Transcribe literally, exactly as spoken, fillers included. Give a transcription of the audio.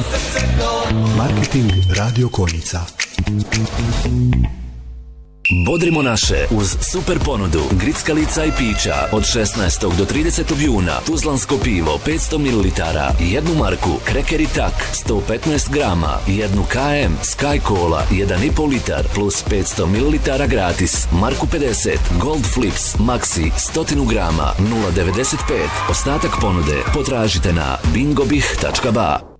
Marketing Radio Konjica. Bodrimo naše uz super ponudu grickalica i pića od šesnaestog do tridesetog juna. Tuzlansko pivo petsto mililitara, jednu marku, Kreker i Tak sto petnaest grama, jednu K M Sky Cola jedan i pol litar plus petsto mililitara gratis, marku pedeset Gold Flips Maxi sto grama nula devedeset pet. Ostatak ponude potražite na bingobih tačka ba.